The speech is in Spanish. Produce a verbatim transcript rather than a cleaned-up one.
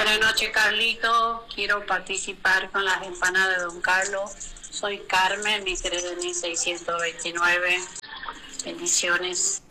Buenas noches, Carlito. Quiero participar con las empanadas de Don Carlos. Soy Carmen, mi credencial seiscientos veintinueve. Bendiciones.